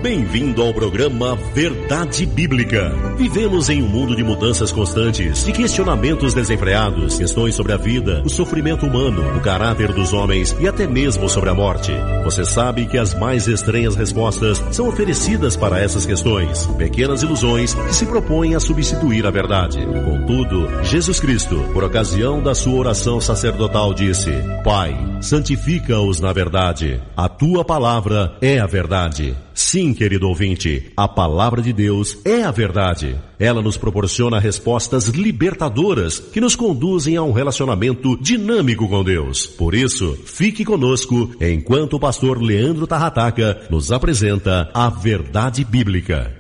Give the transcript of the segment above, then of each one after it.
Bem-vindo ao programa Verdade Bíblica. Vivemos em um mundo de mudanças constantes, de questionamentos desenfreados, questões sobre a vida, o sofrimento humano, o caráter dos homens e até mesmo sobre a morte. Você sabe que as mais estranhas respostas são oferecidas para essas questões, pequenas ilusões que se propõem a substituir a verdade. Contudo, Jesus Cristo, por ocasião da sua oração sacerdotal, disse: Pai, santifica-os na verdade. A tua palavra é a verdade. Sim, querido ouvinte, a palavra de Deus é a verdade. Ela nos proporciona respostas libertadoras que nos conduzem a um relacionamento dinâmico com Deus. Por isso, fique conosco enquanto o pastor Leandro Tarrataca nos apresenta a Verdade Bíblica.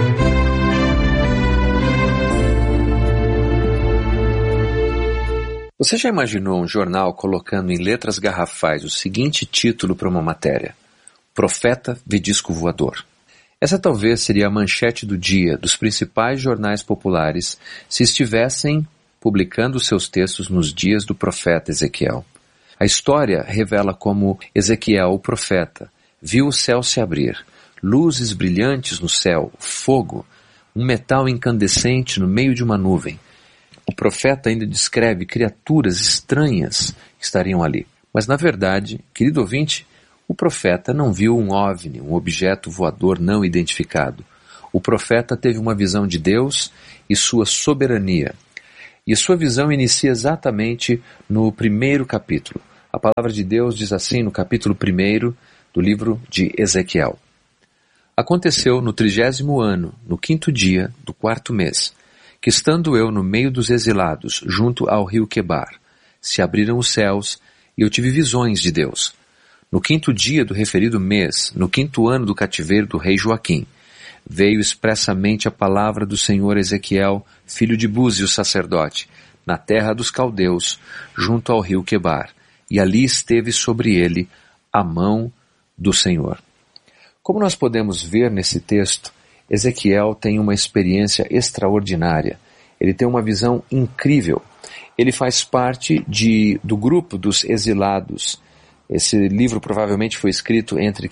Você já imaginou um jornal colocando em letras garrafais o seguinte título para uma matéria: Profeta vê disco voador? Essa talvez seria a manchete do dia dos principais jornais populares se estivessem publicando seus textos nos dias do profeta Ezequiel. A história revela como Ezequiel, o profeta, viu o céu se abrir, luzes brilhantes no céu, fogo, um metal incandescente no meio de uma nuvem. O profeta ainda descreve criaturas estranhas que estariam ali. Mas na verdade, querido ouvinte, o profeta não viu um OVNI, um objeto voador não identificado. O profeta teve uma visão de Deus e sua soberania. E a sua visão inicia exatamente no primeiro capítulo. A palavra de Deus diz assim no capítulo 1 do livro de Ezequiel: Aconteceu no 30º ano, no 5º dia do 4º mês, que estando eu no meio dos exilados, junto ao rio Quebar, se abriram os céus e eu tive visões de Deus. No 5º dia do referido mês, no 5º ano do cativeiro do rei Joaquim, veio expressamente a palavra do Senhor Ezequiel, filho de Búzio, sacerdote, na terra dos caldeus, junto ao rio Quebar, e ali esteve sobre ele a mão do Senhor. Como nós podemos ver nesse texto, Ezequiel tem uma experiência extraordinária. Ele tem uma visão incrível. Ele faz parte do grupo dos exilados. Esse livro provavelmente foi escrito entre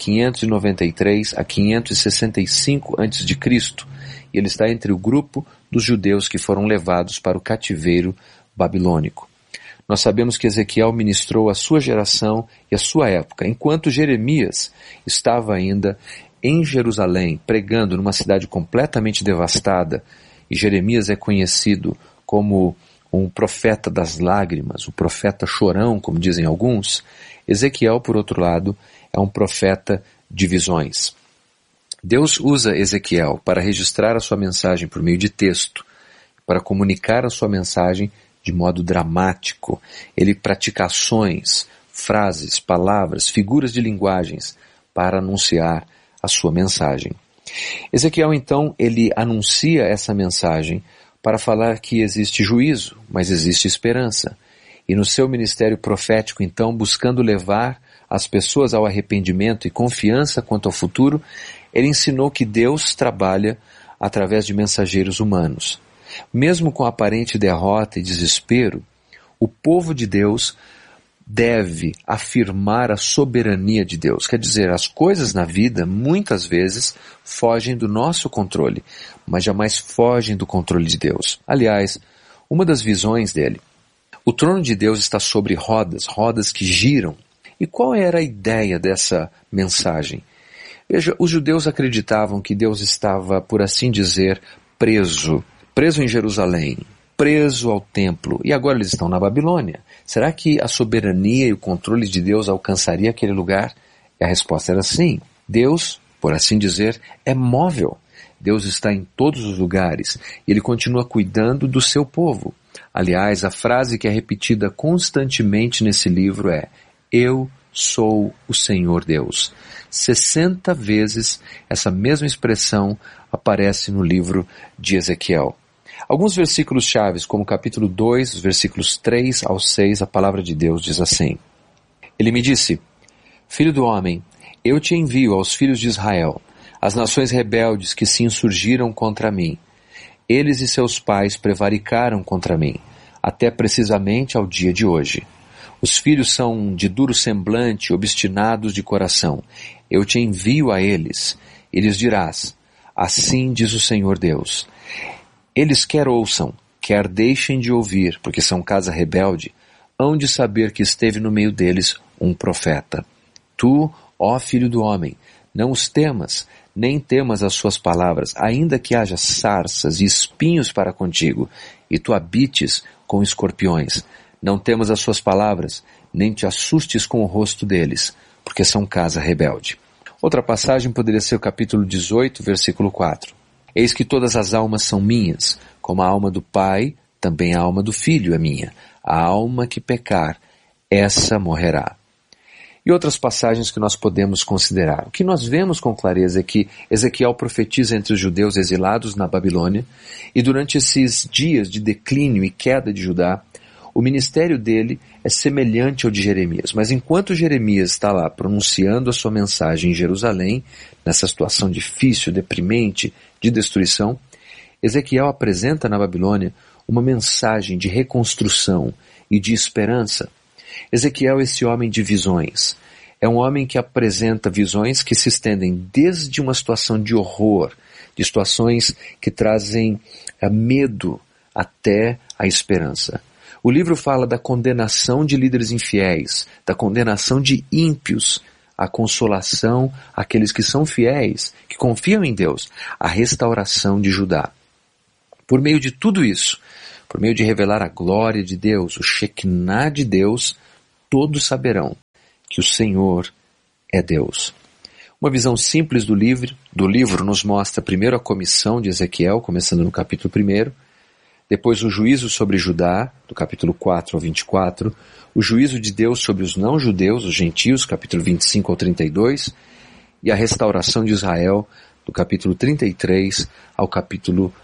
593 a 565 a.C. E ele está entre o grupo dos judeus que foram levados para o cativeiro babilônico. Nós sabemos que Ezequiel ministrou a sua geração e a sua época, enquanto Jeremias estava ainda em Jerusalém, pregando numa cidade completamente devastada. E Jeremias é conhecido como um profeta das lágrimas, o profeta chorão, como dizem alguns. Ezequiel, por outro lado, é um profeta de visões. Deus usa Ezequiel para registrar a sua mensagem por meio de texto, para comunicar a sua mensagem de modo dramático. Ele pratica ações, frases, palavras, figuras de linguagens para anunciar a sua mensagem. Ezequiel, então, ele anuncia essa mensagem para falar que existe juízo, mas existe esperança. E no seu ministério profético, então, buscando levar as pessoas ao arrependimento e confiança quanto ao futuro, ele ensinou que Deus trabalha através de mensageiros humanos. Mesmo com aparente derrota e desespero, o povo de Deus deve afirmar a soberania de Deus. Quer dizer, as coisas na vida, muitas vezes, fogem do nosso controle, mas jamais fogem do controle de Deus. Aliás, uma das visões dele: o trono de Deus está sobre rodas, rodas que giram. E qual era a ideia dessa mensagem? Veja, os judeus acreditavam que Deus estava, por assim dizer, preso em Jerusalém, preso ao templo, e agora eles estão na Babilônia. Será que a soberania e o controle de Deus alcançaria aquele lugar? E a resposta era sim. Deus, por assim dizer, é móvel. Deus está em todos os lugares e Ele continua cuidando do seu povo. Aliás, a frase que é repetida constantemente nesse livro é: Eu sou o Senhor Deus. 60 vezes essa mesma expressão aparece no livro de Ezequiel. Alguns versículos chaves, como o capítulo 2, os versículos 3 ao 6, a palavra de Deus diz assim: Ele me disse: Filho do homem, eu te envio aos filhos de Israel, as nações rebeldes que se insurgiram contra mim. Eles e seus pais prevaricaram contra mim, até precisamente ao dia de hoje. Os filhos são de duro semblante, obstinados de coração. Eu te envio a eles. e lhes dirás: assim diz o Senhor Deus. Eles quer ouçam, quer deixem de ouvir, porque são casa rebelde, hão de saber que esteve no meio deles um profeta. Tu, ó filho do homem, não os temas, nem temas as suas palavras, ainda que haja sarças e espinhos para contigo, e tu habites com escorpiões. Não temas as suas palavras, nem te assustes com o rosto deles, porque são casa rebelde. Outra passagem poderia ser o capítulo 18, versículo 4. Eis que todas as almas são minhas, como a alma do Pai, também a alma do Filho é minha. A alma que pecar, essa morrerá. E outras passagens que nós podemos considerar. O que nós vemos com clareza é que Ezequiel profetiza entre os judeus exilados na Babilônia, e durante esses dias de declínio e queda de Judá, o ministério dele é semelhante ao de Jeremias. Mas enquanto Jeremias está lá pronunciando a sua mensagem em Jerusalém, nessa situação difícil, deprimente, de destruição, Ezequiel apresenta na Babilônia uma mensagem de reconstrução e de esperança. Ezequiel é esse homem de visões. É um homem que apresenta visões que se estendem desde uma situação de horror, de situações que trazem medo até a esperança. O livro fala da condenação de líderes infiéis, da condenação de ímpios, a consolação àqueles que são fiéis, que confiam em Deus, a restauração de Judá. Por meio de tudo isso, por meio de revelar a glória de Deus, o Shekinah de Deus, todos saberão que o Senhor é Deus. Uma visão simples do livro nos mostra primeiro a comissão de Ezequiel, começando no capítulo 1, depois o juízo sobre Judá, do capítulo 4 ao 24, o juízo de Deus sobre os não-judeus, os gentios, capítulo 25 ao 32, e a restauração de Israel, do capítulo 33 ao capítulo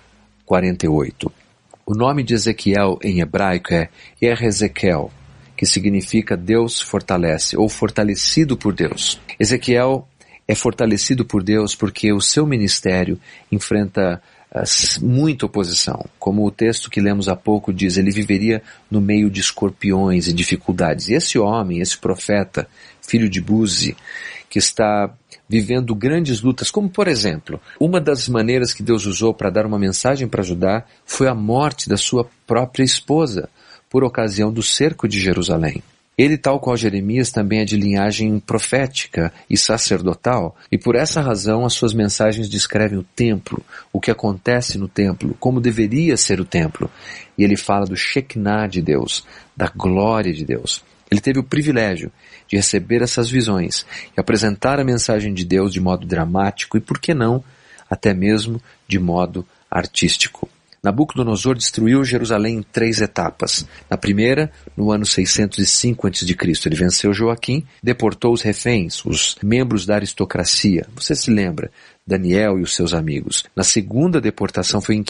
48. O nome de Ezequiel em hebraico é Ezequiel, que significa Deus fortalece, ou fortalecido por Deus. Ezequiel é fortalecido por Deus porque o seu ministério enfrenta muita oposição. Como o texto que lemos há pouco diz, ele viveria no meio de escorpiões e dificuldades. E esse homem, esse profeta, filho de Buzi, que está vivendo grandes lutas, como por exemplo, uma das maneiras que Deus usou para dar uma mensagem para Judá foi a morte da sua própria esposa, por ocasião do cerco de Jerusalém. Ele, tal qual Jeremias, também é de linhagem profética e sacerdotal, e por essa razão as suas mensagens descrevem o templo, o que acontece no templo, como deveria ser o templo. E ele fala do Shekinah de Deus, da glória de Deus. Ele teve o privilégio de receber essas visões e apresentar a mensagem de Deus de modo dramático e, por que não, até mesmo de modo artístico. Nabucodonosor destruiu Jerusalém em 3 etapas. Na primeira, no ano 605 a.C., ele venceu Joaquim, deportou os reféns, os membros da aristocracia. Você se lembra? Daniel e os seus amigos. Na segunda deportação foi em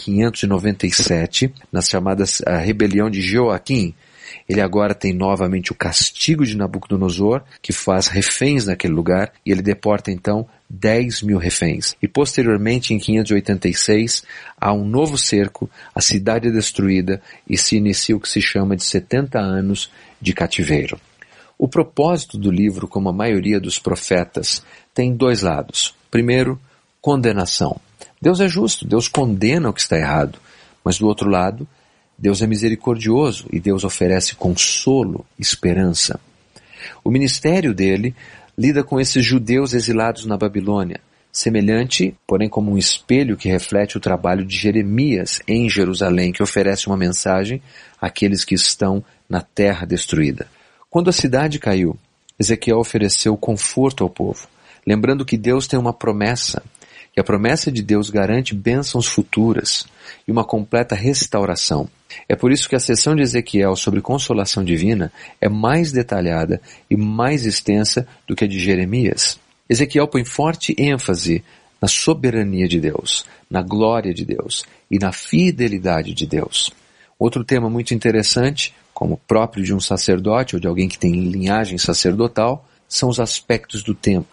597, na chamada rebelião de Joaquim. Ele agora tem novamente o castigo de Nabucodonosor, que faz reféns naquele lugar, e ele deporta então 10.000 reféns. E posteriormente, em 586, há um novo cerco, a cidade é destruída e se inicia o que se chama de 70 anos de cativeiro. O propósito do livro, como a maioria dos profetas, tem 2 lados. Primeiro, condenação. Deus é justo, Deus condena o que está errado, mas do outro lado, Deus é misericordioso e Deus oferece consolo, esperança. O ministério dele lida com esses judeus exilados na Babilônia, semelhante, porém como um espelho que reflete o trabalho de Jeremias em Jerusalém, que oferece uma mensagem àqueles que estão na terra destruída. Quando a cidade caiu, Ezequiel ofereceu conforto ao povo, lembrando que Deus tem uma promessa, e a promessa de Deus garante bênçãos futuras e uma completa restauração. É por isso que a seção de Ezequiel sobre consolação divina é mais detalhada e mais extensa do que a de Jeremias. Ezequiel põe forte ênfase na soberania de Deus, na glória de Deus e na fidelidade de Deus. Outro tema muito interessante, como próprio de um sacerdote ou de alguém que tem linhagem sacerdotal, são os aspectos do templo.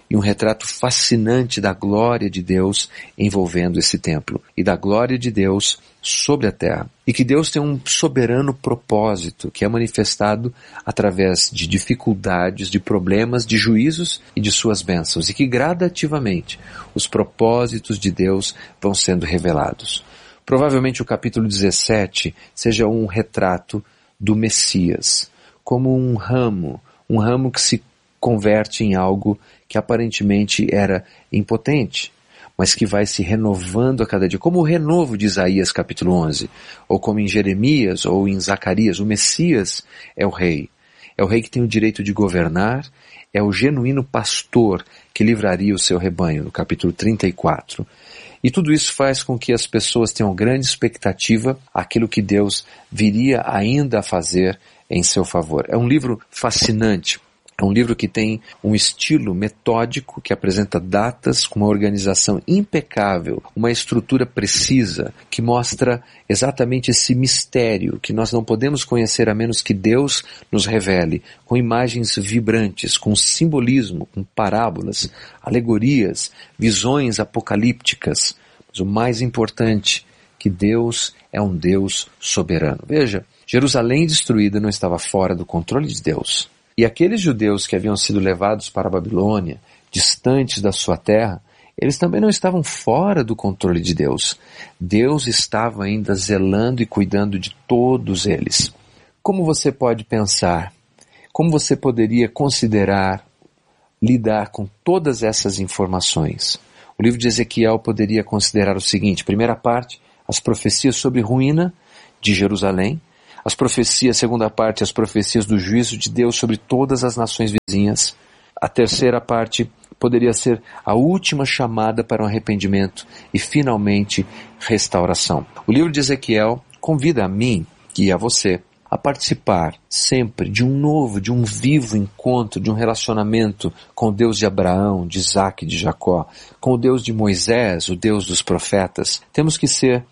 e um retrato fascinante da glória de Deus envolvendo esse templo e da glória de Deus sobre a terra. E que Deus tem um soberano propósito que é manifestado através de dificuldades, de problemas, de juízos e de suas bênçãos, e que gradativamente os propósitos de Deus vão sendo revelados. Provavelmente o capítulo 17 seja um retrato do Messias, como um ramo que se converte em algo que aparentemente era impotente, mas que vai se renovando a cada dia, como o renovo de Isaías capítulo 11, ou como em Jeremias ou em Zacarias. O Messias é o rei que tem o direito de governar, é o genuíno pastor que livraria o seu rebanho, no capítulo 34. E tudo isso faz com que as pessoas tenham grande expectativa àquilo que Deus viria ainda a fazer em seu favor. É um livro fascinante. É um livro que tem um estilo metódico, que apresenta datas com uma organização impecável, uma estrutura precisa, que mostra exatamente esse mistério que nós não podemos conhecer a menos que Deus nos revele, com imagens vibrantes, com simbolismo, com parábolas, alegorias, visões apocalípticas. Mas o mais importante, que Deus é um Deus soberano. Veja, Jerusalém destruída não estava fora do controle de Deus. E aqueles judeus que haviam sido levados para a Babilônia, distantes da sua terra, eles também não estavam fora do controle de Deus. Deus estava ainda zelando e cuidando de todos eles. Como você pode pensar? Como você poderia considerar, lidar com todas essas informações? O livro de Ezequiel poderia considerar o seguinte: primeira parte, as profecias sobre ruína de Jerusalém. As profecias, segunda parte, as profecias do juízo de Deus sobre todas as nações vizinhas. A terceira parte poderia ser a última chamada para um arrependimento e, finalmente, restauração. O livro de Ezequiel convida a mim e a você a participar sempre de um novo, de um vivo encontro, de um relacionamento com o Deus de Abraão, de Isaac e de Jacó, com o Deus de Moisés, o Deus dos profetas. Temos que ser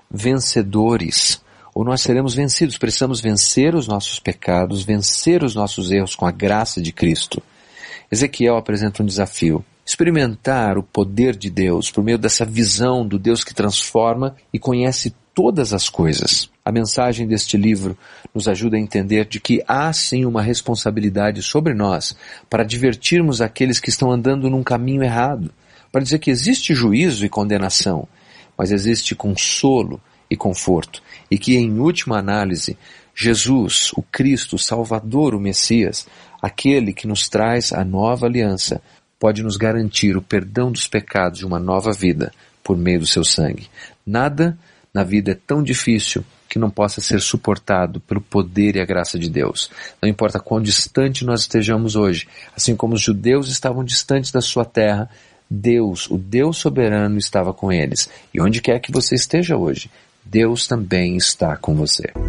vencedores, ou nós seremos vencidos. Precisamos vencer os nossos pecados, vencer os nossos erros com a graça de Cristo. Ezequiel apresenta um desafio: experimentar o poder de Deus por meio dessa visão do Deus que transforma e conhece todas as coisas. A mensagem deste livro nos ajuda a entender de que há sim uma responsabilidade sobre nós para advertirmos aqueles que estão andando num caminho errado, para dizer que existe juízo e condenação, mas existe consolo e conforto, e que em última análise, Jesus, o Cristo, o Salvador, o Messias, aquele que nos traz a nova aliança, pode nos garantir o perdão dos pecados de uma nova vida por meio do seu sangue. Nada na vida é tão difícil que não possa ser suportado pelo poder e a graça de Deus. Não importa quão distante nós estejamos hoje, assim como os judeus estavam distantes da sua terra, Deus, o Deus soberano, estava com eles. E onde quer que você esteja hoje, Deus também está com você.